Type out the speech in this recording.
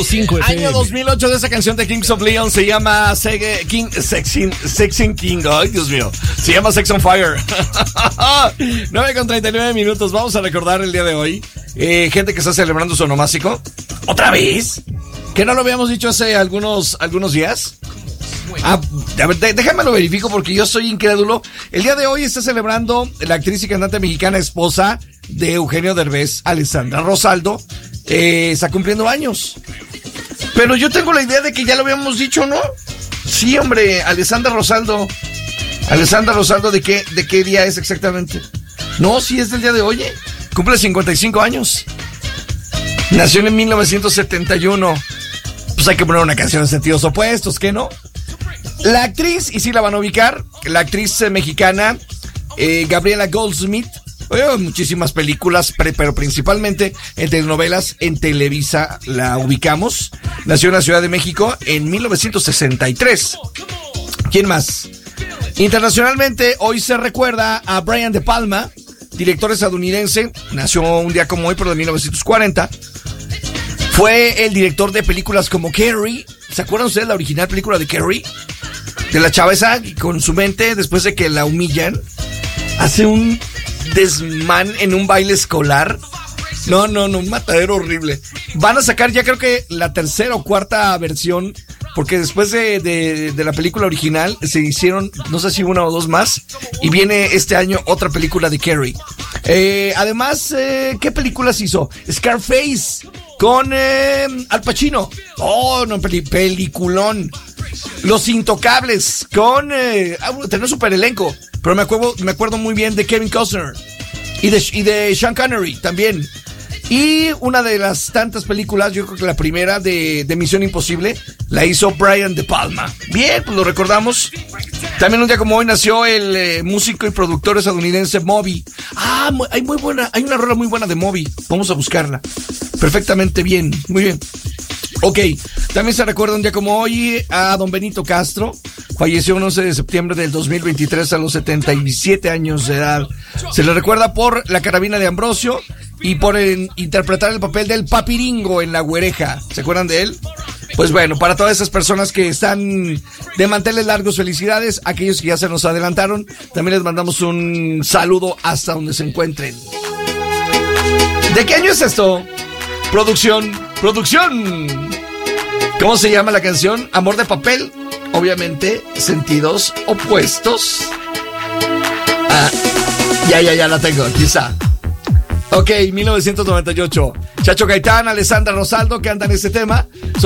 Año 2008 de esa canción de Kings of Leon se llama Sexing King. Ay, Dios mío. Se llama Sex on Fire. 9:39 minutos. Vamos a recordar el día de hoy. Gente que está celebrando su onomástico. ¿Otra vez? ¿Que no lo habíamos dicho hace algunos días? A ver, déjame lo verifico porque yo soy incrédulo. El día de hoy está celebrando la actriz y cantante mexicana, esposa de Eugenio Derbez, Alessandra Rosaldo. Está cumpliendo años. Pero yo tengo la idea de que ya lo habíamos dicho, ¿no? Sí, hombre, Alessandra Rosaldo. ¿De qué día es exactamente? No, sí es del día de hoy. Cumple 55 años. Nació en 1971. Pues hay que poner una canción en sentidos opuestos, ¿qué no? La actriz, y sí la van a ubicar, la actriz mexicana Gabriela Goldsmith. Muchísimas películas, pero principalmente en telenovelas, en Televisa la ubicamos. Nació en la Ciudad de México en 1963. ¿Quién más? Internacionalmente, hoy se recuerda a Brian De Palma, director estadounidense. Nació un día como hoy, pero de 1940. Fue el director de películas como Carrie. ¿Se acuerdan ustedes de la original película de Carrie? De la chava esa, con su mente, después de que la humillan, hace un desmán en un baile escolar. No, un matadero horrible. Van a sacar ya creo que la tercera o cuarta versión, porque después de la película original se hicieron, no sé si una o dos más, y viene este año otra película de Carrie. Además, ¿qué películas hizo? Scarface con Al Pacino. Peliculón. Los Intocables con tenía un super elenco, pero me acuerdo muy bien de Kevin Costner y de Sean Connery también. Y una de las tantas películas, yo creo que la primera de Misión Imposible, la hizo Brian De Palma. Bien, pues lo recordamos. También un día como hoy nació el músico y productor estadounidense Moby. Hay una rola muy buena de Moby. Vamos a buscarla. Perfectamente bien, muy bien. Ok, también se recuerda un día como hoy a don Benito Castro. Falleció el 11 de septiembre del 2023 a los 77 años de edad. Se le recuerda por La Carabina de Ambrosio y por interpretar el papel del Papiringo en La Güereja. ¿Se acuerdan de él? Pues bueno, para todas esas personas que están de manteles largos, felicidades. Aquellos que ya se nos adelantaron, también les mandamos un saludo hasta donde se encuentren. ¿De qué año es esto? Producción. ¿Cómo se llama la canción? Amor de papel. Obviamente, sentidos opuestos. Ya la tengo, quizá. Ok, 1998. Chacho Gaitán, Alessandra Rosaldo, que andan en este tema.